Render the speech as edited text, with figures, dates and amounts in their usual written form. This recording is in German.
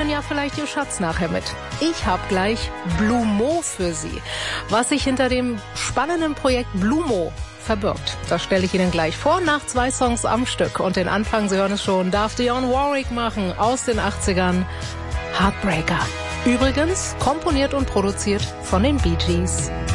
nehmen ja vielleicht Ihr Schatz nachher mit. Ich habe gleich Blumo für Sie. Was sich hinter dem spannenden Projekt Blumo verbirgt, das stelle ich Ihnen gleich vor, nach 2 Songs am Stück. Und den Anfang, Sie hören es schon, darf Dionne Warwick machen aus den 80ern. Heartbreaker. Übrigens komponiert und produziert von den Bee Gees.